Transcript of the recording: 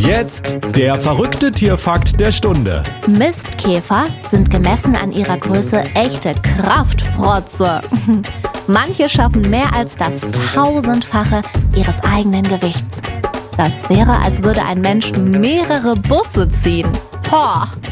Jetzt der verrückte Tierfakt der Stunde. Mistkäfer sind gemessen an ihrer Größe echte Kraftprotze. Manche schaffen mehr als das 1000-fache ihres eigenen Gewichts. Das wäre, als würde ein Mensch mehrere Busse ziehen. Boah!